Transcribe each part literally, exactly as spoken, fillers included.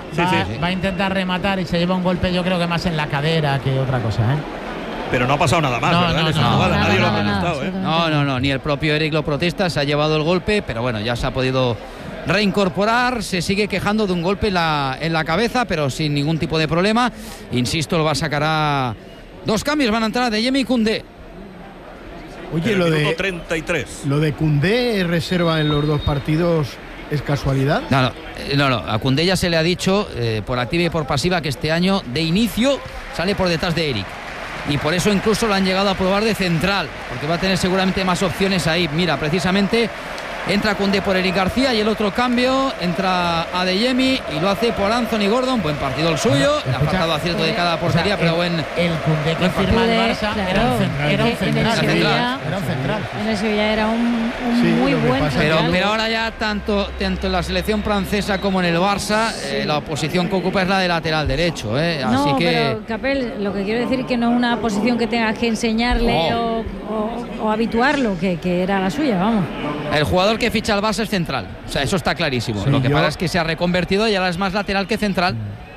Sí, va, sí, sí. va a intentar rematar y se lleva un golpe, yo creo que más en la cadera que otra cosa, ¿eh? Pero no ha pasado nada más, No, ¿verdad? no, En esa no, jugada nada, nadie lo ha nada, nada, protestado, ¿eh? absolutamente. No, no, no, ni el propio Eric lo protesta, se ha llevado el golpe, pero bueno, ya se ha podido reincorporar, se sigue quejando de un golpe en la, en la cabeza, pero sin ningún tipo de problema. Insisto, el Barça sacará dos cambios, van a entrar de Yemi y Koundé. Oye, En lo el minuto de, treinta y tres. lo de Koundé reserva en los dos partidos, ¿es casualidad? No, no, eh, no, no, a Koundé ya se le ha dicho eh, por activa y por pasiva que este año de inicio sale por detrás de Eric. Y por eso incluso lo han llegado a probar de central, porque va a tener seguramente más opciones ahí. Mira, precisamente entra Koundé por Eric García y el otro cambio entra Adeyemi y lo hace por Anthony Gordon. Buen partido el suyo, le ha faltado acierto de cada portería, O sea, pero buen. El Koundé que buen firma el Koundé, Barça claro, era un cen- era un es que en el central. Sevilla- Era un central. En el Sevilla era un, un Sí, muy lo que buen pasa es que- Pero, central. pero ahora ya tanto, tanto en la selección francesa como en el Barça, eh, la posición que ocupa es la de lateral derecho, ¿eh? Así No, que. pero Capel, lo que quiero decir es que no es una posición que tengas que enseñarle Oh. o, o- o habituarlo, que, que era la suya, vamos. El jugador que ficha al Barça es central, o sea, eso está clarísimo. Sí, Lo que yo- pasa es que se ha reconvertido y ahora es más lateral que central.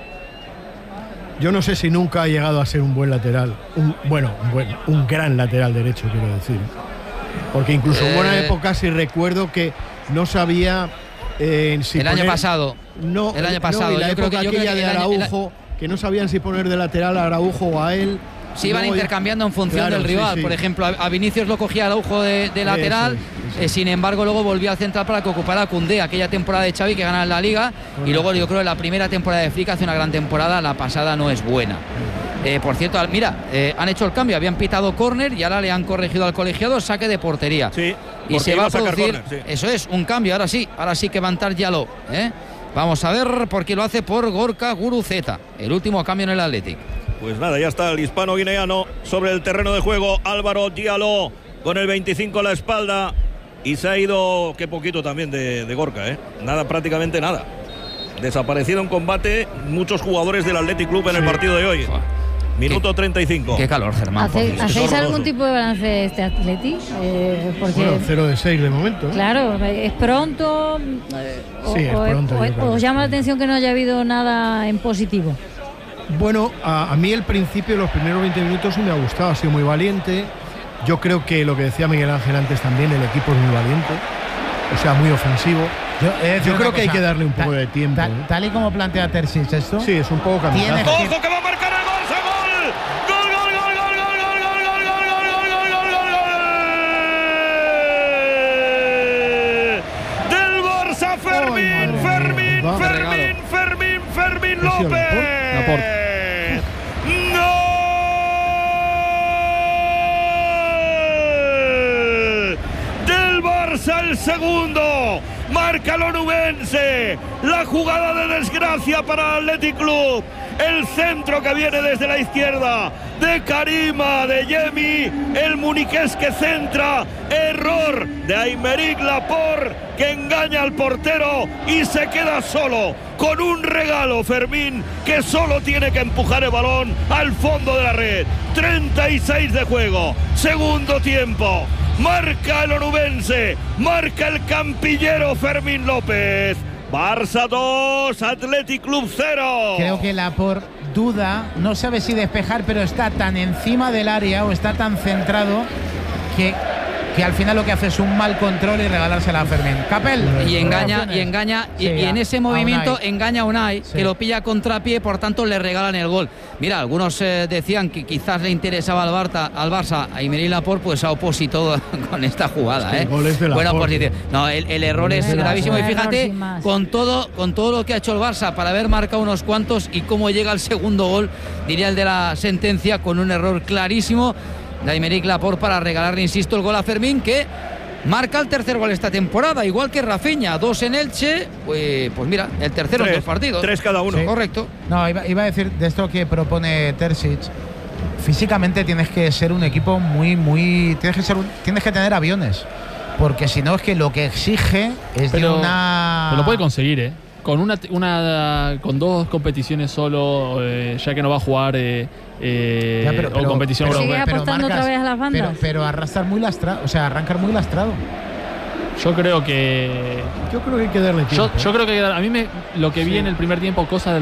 Yo no sé si nunca ha llegado a ser un buen lateral. Un, bueno, un, buen, un gran lateral derecho, quiero decir. Porque incluso en buena Eh. época sí recuerdo que no sabía eh, si El año poner- pasado. No, El año no, pasado, y la yo creo época que- yo creo aquella que de el año- el- Araujo, que no sabían si poner de lateral a Araujo o a él. Se iban Luego ya- intercambiando en función Claro, del sí, rival. sí. Por ejemplo, a, a Vinicius lo cogía Araujo de, de lateral. Eso es, eso eh, sin embargo, luego volvió al central para que ocupara a Koundé, aquella temporada de Xavi que gana la Liga. Y luego yo creo que la primera temporada de Flick hace una gran temporada, la pasada no es buena. Eh, por cierto, al- mira, eh, han hecho el cambio, habían pitado córner y ahora le han corregido al colegiado saque de portería. Sí, Y porque se iba va a a sacar producir, córner, sí. eso es, un cambio, ahora sí, ahora sí que va a entrar Diallo, ¿eh? Vamos a ver, porque lo hace por Gorka Guruceta, el último cambio en el Athletic. Pues nada, ya está el hispano-guineano sobre el terreno de juego. Álvaro Diallo con el veinticinco a la espalda. Y se ha ido, qué poquito también de, de Gorka, ¿eh? Nada, prácticamente nada. Desaparecido en combate muchos jugadores del Athletic Club en el partido de hoy. Minuto treinta y cinco. Qué calor, Germán. por ¿Hace- Dios. ¿Hacéis horroroso. algún tipo de balance de este Athletic? Eh, porque, Bueno, cero de seis de momento. ¿eh? claro, es pronto. eh, o, Sí, es o- pronto, o- yo creo ¿Os que llama la sí. atención que no haya habido nada en positivo? Bueno, a, a mí el principio, los primeros veinte minutos sí me ha gustado, ha sido muy valiente. Yo creo que lo que decía Miguel Ángel antes también, el equipo es muy valiente, o sea, muy ofensivo. Yo, he de decir Yo una creo que hay cosa, que darle un poco tal- de tiempo, Tal, ¿eh? tal y como plantea Terzic esto, Sí, es un poco Tienes kamikaze. que- ¡Ojo que va a marcar el Barça! ¡Gol! ¡Gol, gol, gol, gol, gol, gol, gol, gol, gol, gol, gol, gol, gol, gol! ¡Del Barça, Fermín, Ay, Fermín, va. Fermín, Fermín, Fermín ¿Qué ha sido, López! Laporte? ¡Gol! Del Barça el segundo. Marca el onubense. La jugada de desgracia para el Athletic Club. El centro que viene desde la izquierda de Karima, de Yemi. El muniqués que centra. Error de Aymeric Laporte, que engaña al portero y se queda solo con un regalo, Fermín, que solo tiene que empujar el balón al fondo de la red. treinta y seis de juego, segundo tiempo. Marca el onubense, marca el campillero Fermín López. Barça dos, Athletic Club cero. creo que Laporte duda, no sabe si despejar, pero está tan encima del área o está tan centrado que, que al final lo que hace es un mal control y regalársela a Fermín. Capel. Y engaña, opciones. y engaña, y, Sí, y en a- ese a movimiento Unai. engaña a Unai, Sí. que lo pilla a contrapié, por tanto le regalan el gol. Mira, algunos eh, decían que quizás le interesaba al Barça, al Barça a Aymeric Laporte, pues ha opositado con esta jugada. Es que ¿eh? el gol es de Buena Laporte. oposición. No, el, el error es Es gravísimo. Y error fíjate, sin más. con todo, con todo lo que ha hecho el Barça para haber marcado unos cuantos y cómo llega el segundo gol, diría el de la sentencia, con un error clarísimo de Aymeric Laporte para regalarle, insisto, el gol a Fermín, que marca el tercer gol esta temporada, igual que Rafinha, dos en Elche, pues, pues mira, el tercero en Tres, dos partidos. tres cada uno. Sí. Correcto. No, iba, iba a decir de esto que propone Terzic. Físicamente tienes que ser un equipo muy, muy. Tienes que ser, un- tienes que tener aviones, porque si no es que lo que exige es Pero, de una. pero lo puede conseguir, ¿eh? Con una, una con dos competiciones solo, eh, ya que no va a jugar eh, eh, Ya, pero- o pero- competición pero europea. sigue apostando otra vez a las bandas. Pero, pero arrastrar muy lastrado, o sea, arrancar muy lastrado. Yo creo que Yo creo que hay que darle tiempo. yo, yo creo que a mí me lo que vi Sí. en el primer tiempo, cosas